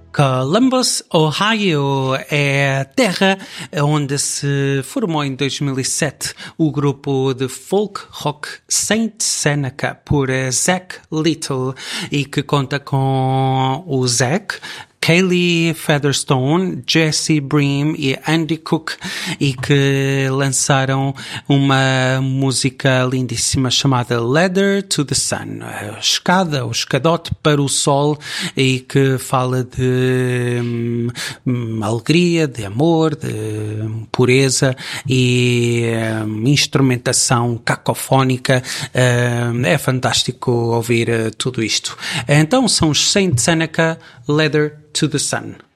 Columbus, Ohio, é a terra onde se formou em 2007 o grupo de folk rock Saint Seneca por Zach Little e que conta com o Zach, Kaylee Featherstone, Jesse Bream e Andy Cook e que lançaram uma música lindíssima chamada Ladder to the Sun, a escada, o escadote para o sol, e que fala de alegria, de amor, de pureza e instrumentação cacofónica. É fantástico ouvir tudo isto. Então são os Saint Seneca, Ladder to the Sun.